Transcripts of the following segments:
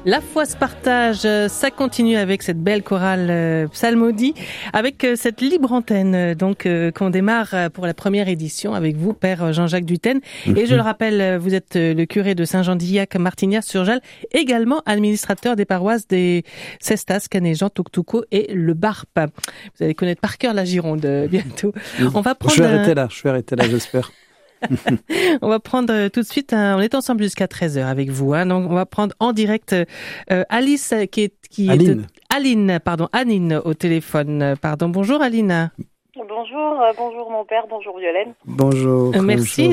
La foi se partage, ça continue avec cette belle chorale psalmodie, avec cette libre antenne donc qu'on démarre pour la première édition avec vous, Père Jean-Jacques Dutène. Et je le rappelle, vous êtes le curé de Saint-Jean-d'Illac-Martignas-sur-Jalles, également administrateur des paroisses des Cestas, Canéjan, Touctouco et le Barp. Vous allez connaître par cœur la Gironde bientôt. On va prendre. Je vais arrêter là, j'espère. On va prendre tout de suite, on est ensemble jusqu'à 13h avec vous, donc on va prendre en direct Alice Anine au téléphone. Bonjour Aline. Bonjour mon père, bonjour Violaine. Bonjour. Merci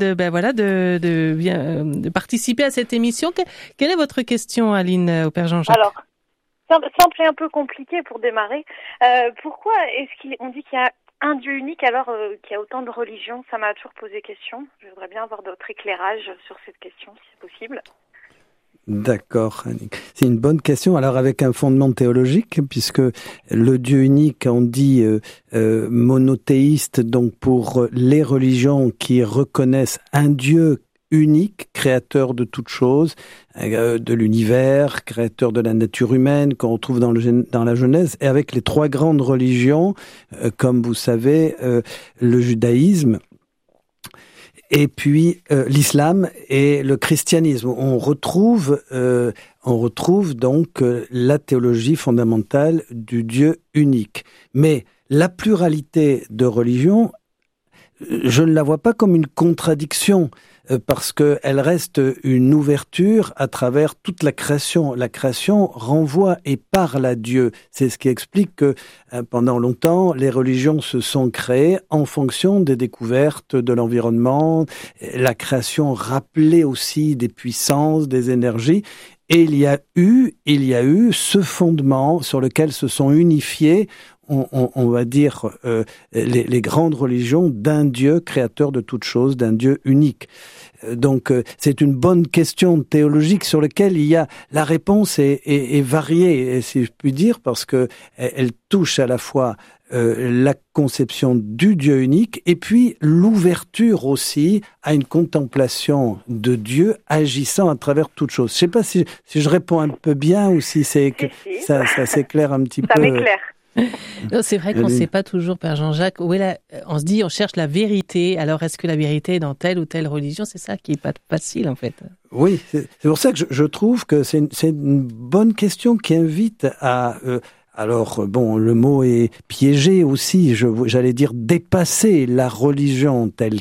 de participer à cette émission. Quelle est votre question, Aline, au Père Jean-Jacques? Alors, simple et un peu compliqué pour démarrer. Pourquoi est-ce qu'on dit qu'il y a un Dieu unique alors qu'il y a autant de religions? Ça m'a toujours posé question. Je voudrais bien avoir votre éclairage sur cette question, si c'est possible. D'accord, c'est une bonne question. Alors avec un fondement théologique, puisque le Dieu unique, on dit monothéiste, donc pour les religions qui reconnaissent un Dieu unique, créateur de toutes choses, de l'univers, créateur de la nature humaine, qu'on retrouve dans la Genèse, et avec les trois grandes religions, comme vous savez, le judaïsme, et puis l'islam et le christianisme. On retrouve donc la théologie fondamentale du Dieu unique. Mais la pluralité de religions, je ne la vois pas comme une contradiction, parce que elle reste une ouverture à travers toute la création. La création renvoie et parle à Dieu. C'est ce qui explique que pendant longtemps, les religions se sont créées en fonction des découvertes de l'environnement. La création rappelait aussi des puissances, des énergies. Et il y a eu ce fondement sur lequel se sont unifiés, on va dire, les grandes religions d'un Dieu créateur de toutes choses, d'un Dieu unique. Donc, c'est une bonne question théologique sur laquelle la réponse est variée, si je puis dire, parce que elle touche à la fois la conception du Dieu unique et puis l'ouverture aussi à une contemplation de Dieu agissant à travers toutes choses. Je ne sais pas si je réponds un peu bien ou si ça s'éclaire un petit peu. Ça m'éclaire. Non, c'est vrai qu'on ne sait pas toujours, Père Jean-Jacques, on se dit, on cherche la vérité. Alors, est-ce que la vérité est dans telle ou telle religion? C'est ça qui n'est pas facile, en fait. Oui, c'est pour ça que je trouve que c'est une bonne question qui invite à... alors, bon, le mot est piégé aussi, j'allais dire dépasser la religion telle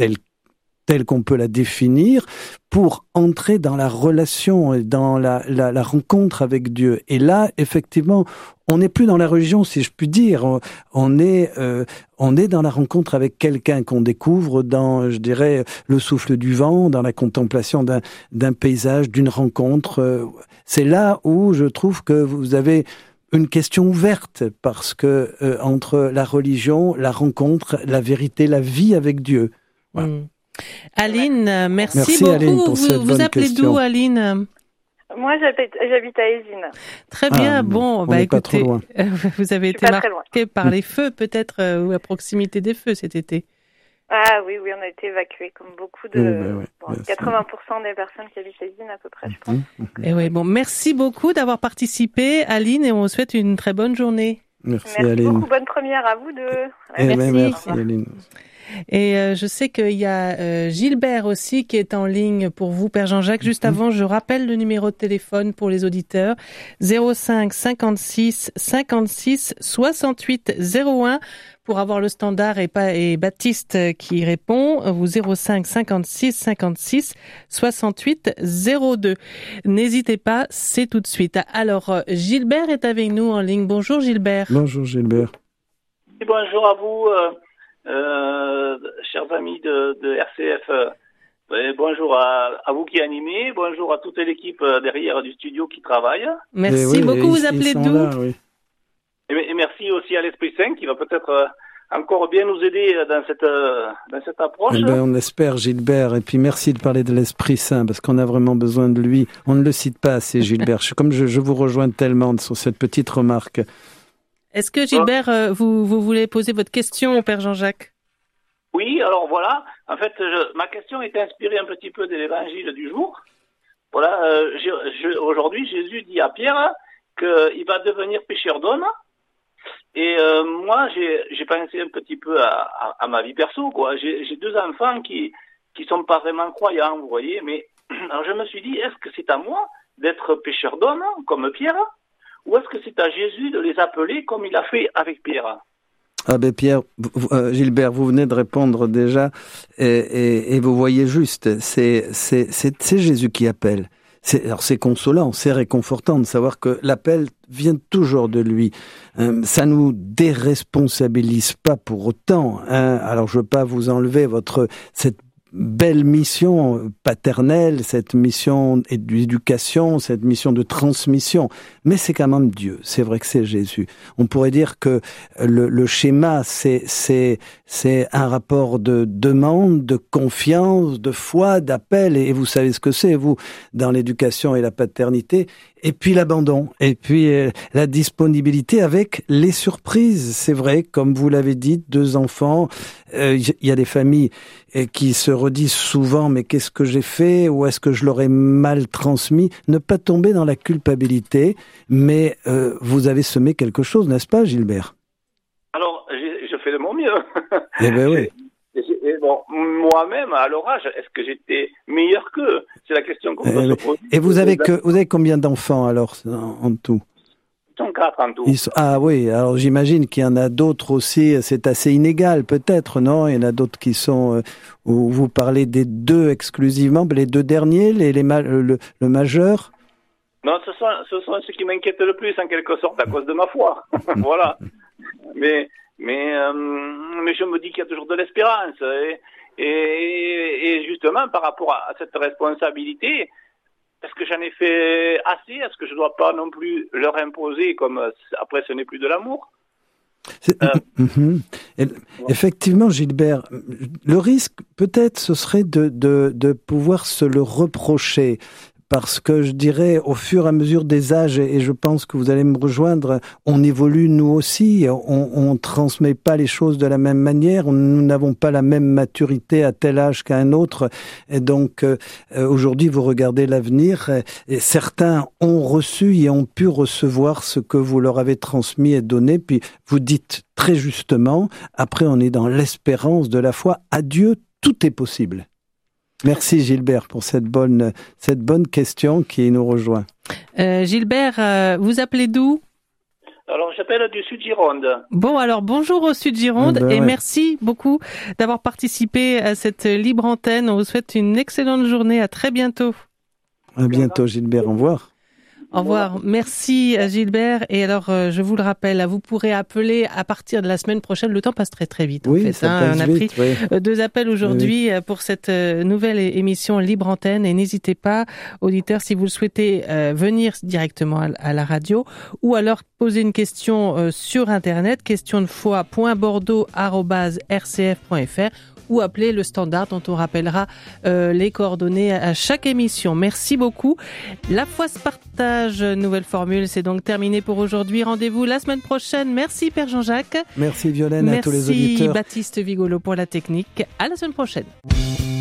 qu'on peut la définir, pour entrer dans la relation et dans la rencontre avec Dieu. Et là, effectivement, on n'est plus dans la religion, si je puis dire. On est dans la rencontre avec quelqu'un qu'on découvre dans, je dirais, le souffle du vent, dans la contemplation d'un paysage, d'une rencontre. C'est là où je trouve que vous avez une question ouverte, parce que entre la religion, la rencontre, la vérité, la vie avec Dieu. Voilà. Aline, merci beaucoup. Aline, pour cette bonne vous appelez question. d'où, Aline? Moi, j'habite à Ésine. Très bien. Écoutez, vous avez été marqué par les feux, peut-être, ou à proximité des feux cet été. Ah oui, on a été évacués, comme beaucoup de... 80% des personnes qui habitent à Ésine, à peu près, je pense. Et merci beaucoup d'avoir participé, Aline, et on vous souhaite une très bonne journée. Merci Aline. Beaucoup, bonne première à vous deux. Merci Aline. Et je sais qu'il y a Gilbert aussi qui est en ligne pour vous, Père Jean-Jacques. Juste avant, je rappelle le numéro de téléphone pour les auditeurs. 05 56 56 68 01 pour avoir le standard et Baptiste qui répond. Vous 05 56 56 68 02. N'hésitez pas, c'est tout de suite. Alors, Gilbert est avec nous en ligne. Bonjour Gilbert. Bonjour Gilbert. Bonjour à vous. Chers amis de RCF, bonjour à vous qui animez, bonjour à toute l'équipe derrière du studio qui travaille. Merci beaucoup, vous appelez d'où? Oui. Et merci aussi à l'Esprit Saint qui va peut-être encore bien nous aider dans cette approche. On espère, Gilbert, et puis merci de parler de l'Esprit Saint, parce qu'on a vraiment besoin de lui. On ne le cite pas assez, Gilbert. Je vous rejoins tellement sur cette petite remarque. Est-ce que Gilbert, vous voulez poser votre question au Père Jean-Jacques? Oui, alors voilà. En fait, ma question est inspirée un petit peu de l'évangile du jour. Voilà, aujourd'hui, Jésus dit à Pierre qu'il va devenir pêcheur d'hommes. Et moi, j'ai pensé un petit peu à ma vie perso, quoi. J'ai 2 enfants qui sont pas vraiment croyants, vous voyez. Mais alors je me suis dit, est-ce que c'est à moi d'être pêcheur d'hommes, comme Pierre, ou est-ce que c'est à Jésus de les appeler comme il a fait avec Pierre? Ah ben Pierre, Gilbert, vous venez de répondre déjà, et vous voyez juste, c'est Jésus qui appelle. Alors c'est consolant, c'est réconfortant de savoir que l'appel vient toujours de lui. Ça nous déresponsabilise pas pour autant. Alors je veux pas vous enlever cette belle mission paternelle, cette mission d'éducation, cette mission de transmission. Mais c'est quand même Dieu. C'est vrai que c'est Jésus. On pourrait dire que le schéma, c'est un rapport de demande, de confiance, de foi, d'appel. Et vous savez ce que c'est, vous, dans l'éducation et la paternité. Et puis l'abandon, et puis la disponibilité avec les surprises. C'est vrai, comme vous l'avez dit, 2 enfants. Il y a des familles qui se redisent souvent, mais qu'est-ce que j'ai fait? Ou est-ce que je l'aurais mal transmis? Ne pas tomber dans la culpabilité, mais vous avez semé quelque chose, n'est-ce pas, Gilbert? Alors, je fais de mon mieux. Eh ben oui. Et bon, moi-même, à leur âge, est-ce que j'étais meilleur qu'eux? C'est la question qu'on peut se poser. Et vous avez combien d'enfants alors en tout? Ils sont 4 en tout. Ah oui, alors j'imagine qu'il y en a d'autres aussi, c'est assez inégal peut-être, non? Il y en a d'autres qui sont, où vous parlez des 2 exclusivement, les 2 derniers, le majeur? Non, ce sont ceux qui m'inquiètent le plus en quelque sorte à cause de ma foi. Voilà. Mais je me dis qu'il y a toujours de l'espérance. Et justement, par rapport à cette responsabilité, est-ce que j'en ai fait assez? Est-ce que je ne dois pas non plus leur imposer comme après ce n'est plus de l'amour? Effectivement, Gilbert, le risque peut-être ce serait de pouvoir se le reprocher. Parce que je dirais, au fur et à mesure des âges, et je pense que vous allez me rejoindre, on évolue nous aussi, on transmet pas les choses de la même manière, nous n'avons pas la même maturité à tel âge qu'à un autre, et donc aujourd'hui vous regardez l'avenir, et certains ont reçu et ont pu recevoir ce que vous leur avez transmis et donné, puis vous dites très justement, après on est dans l'espérance de la foi, à Dieu tout est possible. Merci Gilbert pour cette bonne question qui nous rejoint. Gilbert, vous appelez d'où? Alors j'appelle du Sud-Gironde. Bon, alors bonjour au Sud-Gironde et merci beaucoup d'avoir participé à cette libre antenne. On vous souhaite une excellente journée. À très bientôt. À bientôt Gilbert, au revoir. Au revoir. Merci Gilbert. Et alors, je vous le rappelle, vous pourrez appeler à partir de la semaine prochaine. Le temps passe très très vite. Oui, en fait, ça passe on a vite, pris 2 appels aujourd'hui pour cette nouvelle émission Libre Antenne. Et n'hésitez pas, auditeurs, si vous le souhaitez, venir directement à la radio ou alors poser une question sur Internet, questiondefoy.bordeaux@rcf.fr ou appeler le standard dont on rappellera les coordonnées à chaque émission. Merci beaucoup. La foi se partage, nouvelle formule, c'est donc terminé pour aujourd'hui. Rendez-vous la semaine prochaine. Merci Père Jean-Jacques. Merci Violaine, à tous les auditeurs. Merci Baptiste Vigolo pour la technique. À la semaine prochaine.